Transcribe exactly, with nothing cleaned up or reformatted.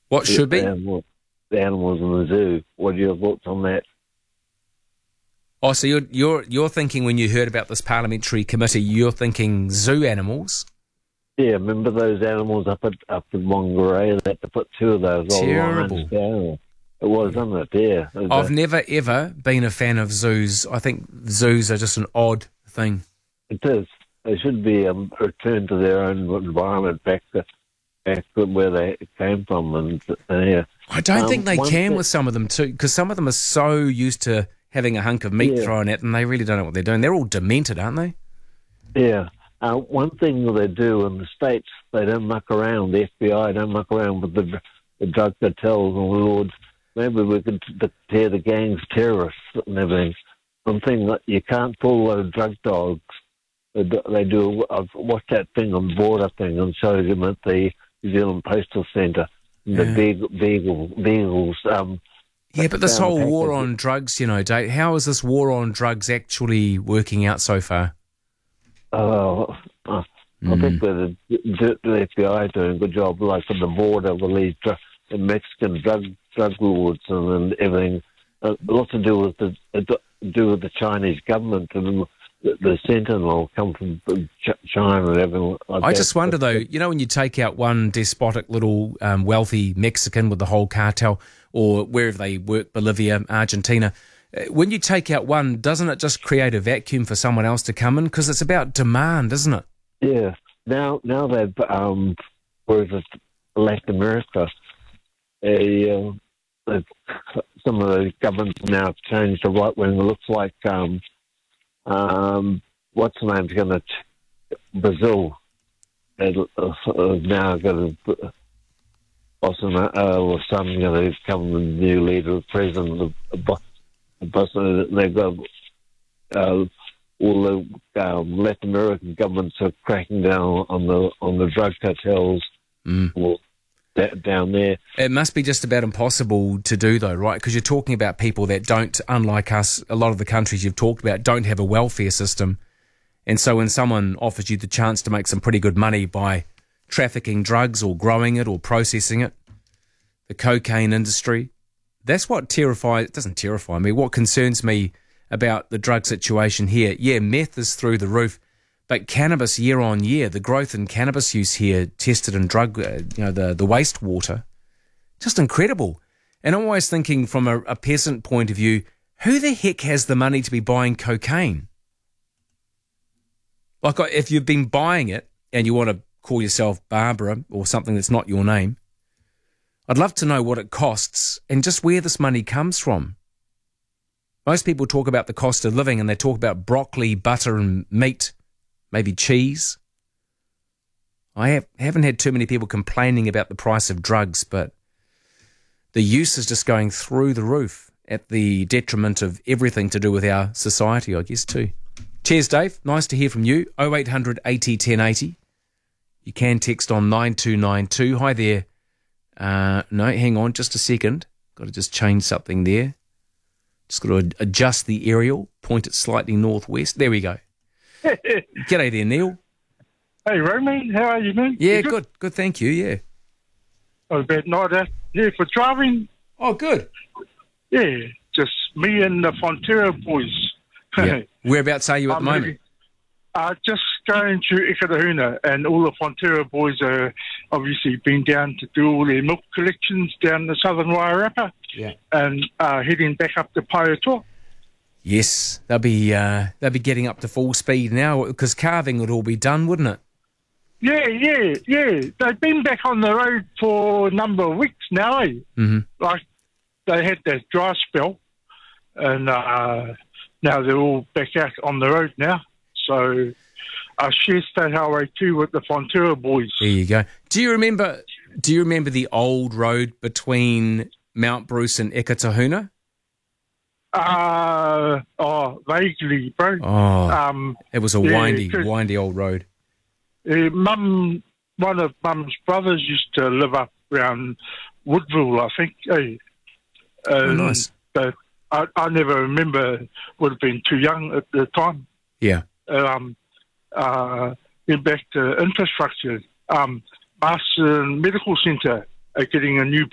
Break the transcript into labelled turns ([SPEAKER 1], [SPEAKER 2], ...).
[SPEAKER 1] What
[SPEAKER 2] The
[SPEAKER 1] should be?
[SPEAKER 2] animals, the animals in the zoo. What are your thoughts on that?
[SPEAKER 1] Oh, so you're you're you're thinking when you heard about this parliamentary committee, you're thinking zoo animals.
[SPEAKER 2] Yeah, remember those animals up at up in Whangarei? They had to put two of those old
[SPEAKER 1] Terrible.
[SPEAKER 2] lions down. It was, wasn't it? Yeah. It was
[SPEAKER 1] I've
[SPEAKER 2] a-
[SPEAKER 1] never ever been a fan of zoos. I think zoos are just an odd thing.
[SPEAKER 2] It is. They should be um, returned to their own environment, back to back to where they came from. And uh, yeah,
[SPEAKER 1] I don't
[SPEAKER 2] Um,
[SPEAKER 1] think they
[SPEAKER 2] one
[SPEAKER 1] can
[SPEAKER 2] thing-
[SPEAKER 1] with some of them too, because some of them are so used to having a hunk of meat
[SPEAKER 2] Yeah.
[SPEAKER 1] thrown at them, they really don't know what they're doing. They're all demented, aren't they?
[SPEAKER 2] yeah. Uh, one thing that they do in the States, they don't muck around. The F B I don't muck around with the, the drug cartels and lords. Maybe we could declare the gangs terrorists and everything. One thing that you can't pull those drug dogs. They do, they do. I've watched that thing on the border thing and showed them at the New Zealand Postal Centre. The
[SPEAKER 1] Yeah.
[SPEAKER 2] beagle, beagle, beagles. Um,
[SPEAKER 1] Yeah, but this
[SPEAKER 2] down
[SPEAKER 1] whole
[SPEAKER 2] the
[SPEAKER 1] war
[SPEAKER 2] package.
[SPEAKER 1] on drugs, you know, Dave, how is this war on drugs actually working out so far?
[SPEAKER 2] Uh, uh, I think that the, the F B I are doing a good job, like on the border with these dr- the Mexican drug drug lords and, and everything. Uh, a lot to do with the uh, do with the Chinese government, and the, the Sentinel come from Ch- China and everything. Like
[SPEAKER 1] I
[SPEAKER 2] that.
[SPEAKER 1] just wonder, though, you know, when you take out one despotic little um, wealthy Mexican with the whole cartel, or wherever they work, Bolivia, Argentina, uh, when you take out one, doesn't it just create a vacuum for someone else to come in? Because it's about demand, isn't it?
[SPEAKER 2] Yeah. Now, now they've um, whereas it's Latin America, they, uh, they've, some of the governments now have changed to right wing. It looks like um, um, what's the name's going to Brazil. They uh, now going to Bolsonaro, uh, or some going to become the new leader, president of Bolsonaro. They've got. Uh, all the um, Latin American governments are cracking down on the on the drug cartels
[SPEAKER 1] Mm.
[SPEAKER 2] well, that, down there.
[SPEAKER 1] It must be just about impossible to do, though, right? Because you're talking about people that don't, unlike us, a lot of the countries you've talked about, don't have a welfare system. And so when someone offers you the chance to make some pretty good money by trafficking drugs or growing it or processing it, the cocaine industry, that's what terrifies, it doesn't terrify me, what concerns me about the drug situation here. Yeah, meth is through the roof, but cannabis year on year, the growth in cannabis use here, tested in drug, uh, you know, the, the wastewater, just incredible. And I'm always thinking from a, a peasant point of view, who the heck has the money to be buying cocaine? Like, if you've been buying it and you want to call yourself Barbara or something that's not your name, I'd love to know what it costs and just where this money comes from. Most people talk about the cost of living and they talk about broccoli, butter and meat, maybe cheese. I have, haven't had too many people complaining about the price of drugs, but the use is just going through the roof at the detriment of everything to do with our society, I guess, too. Cheers, Dave. Nice to hear from you. oh eight hundred eighty ten eighty. You can text on nine two nine two. Hi there. Uh, no, hang on just a second. Got to just change something there. Just got to adjust the aerial, point it slightly northwest. There we go. G'day there, Neil.
[SPEAKER 3] Hey, Romy, how are you, man?
[SPEAKER 1] Yeah,
[SPEAKER 3] You
[SPEAKER 1] good? good, thank you, yeah.
[SPEAKER 3] Not a bad night out. Yeah, for driving,
[SPEAKER 1] Oh, good.
[SPEAKER 3] yeah, just me and the Fonterra boys.
[SPEAKER 1] Yeah. Whereabouts are you at the
[SPEAKER 3] I'm
[SPEAKER 1] moment?
[SPEAKER 3] heading- Uh, just going to Ikatahuna, and all the Fonterra boys are obviously been down to do all their milk collections down the southern Wairarapa,
[SPEAKER 1] Yeah.
[SPEAKER 3] and uh, heading back up to Paeatua.
[SPEAKER 1] Yes, they'll be uh, they'll be getting up to full speed now because calving would all be done, wouldn't it?
[SPEAKER 3] Yeah, yeah, yeah. They've been back on the road for a number of weeks now, eh?
[SPEAKER 1] Mm-hmm.
[SPEAKER 3] Like, they had that dry spell, and uh, now they're all back out on the road now. So I share State Highway two with the Fonterra boys.
[SPEAKER 1] There you go. Do you remember? Do you remember the old road between Mount Bruce and Ikatahuna?
[SPEAKER 3] Uh, oh, vaguely, bro.
[SPEAKER 1] Oh,
[SPEAKER 3] Um,
[SPEAKER 1] it was a
[SPEAKER 3] yeah,
[SPEAKER 1] windy,
[SPEAKER 3] 'cause-
[SPEAKER 1] windy old road.
[SPEAKER 3] uh, Mum, one of Mum's brothers used to live up around Woodville, I think. Eh?
[SPEAKER 1] Oh,
[SPEAKER 3] And,
[SPEAKER 1] nice.
[SPEAKER 3] But I, I never remember. Would have been too young at the time.
[SPEAKER 1] Yeah.
[SPEAKER 3] Um, uh, then back to infrastructure. Um, Marston Medical Centre are getting a new